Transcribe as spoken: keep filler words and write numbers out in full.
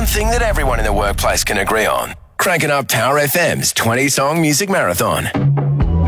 one thing that everyone in the workplace can agree on. Cranking up Power F M's twenty-song music marathon.